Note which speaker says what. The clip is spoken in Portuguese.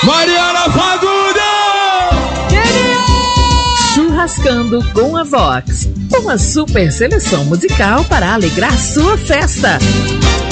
Speaker 1: Mariana Fagundes!
Speaker 2: Churrascando com a Vox, uma super seleção musical para alegrar sua festa.